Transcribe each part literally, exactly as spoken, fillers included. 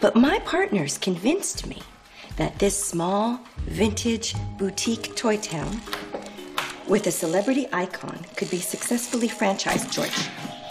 But my partners convinced me that this small, vintage, boutique toy town with a celebrity icon could be successfully franchised, George.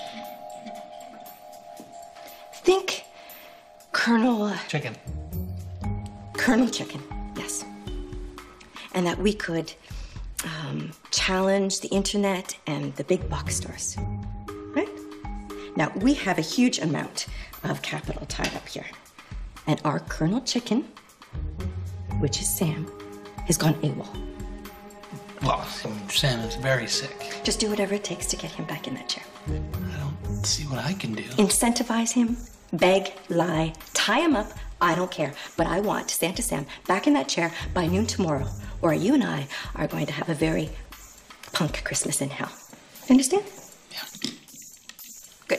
Think Colonel... Uh, Chicken. Colonel Chicken, yes. And that we could um, challenge the internet and the big box stores, right? Now, we have a huge amount of capital tied up here. And our Colonel Chicken, which is Sam, has gone AWOL. Well, Sam is very sick. Just do whatever it takes to get him back in that chair. I don't see what I can do. Incentivize him, beg, lie, tie him up. I don't care. But I want Santa Sam back in that chair by noon tomorrow, or you and I are going to have a very punk Christmas in hell. Understand? Yeah. Good.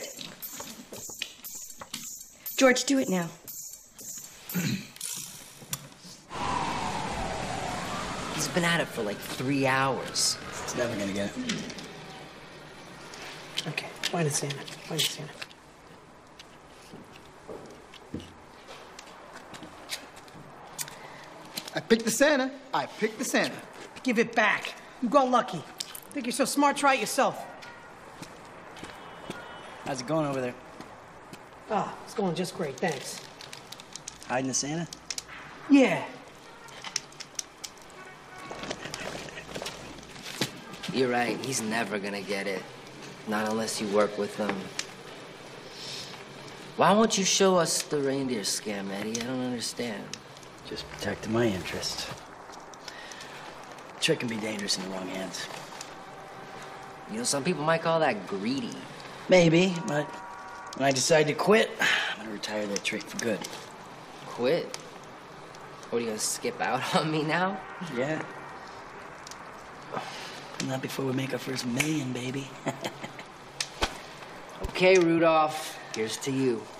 George, do it now. He's been at it for like three hours. He's never gonna get it. Okay, point it, Santa. Point it, Santa. I picked the Santa. I picked the Santa. Give it back. You got lucky. Think you're so smart, try it yourself. How's it going over there? Ah, it's going just great, thanks. Hiding the Santa? Yeah. You're right, he's never gonna get it. Not unless you work with him. Why won't you show us the reindeer scam, Eddie? I don't understand. Just protecting my interest. Trick can be dangerous in the wrong hands. You know, some people might call that greedy. Maybe, but when I decide to quit, I'm gonna retire that trick for good. Quit? What, are you gonna skip out on me now? Yeah. Not before we make our first million, baby. Okay, Rudolph, here's to you.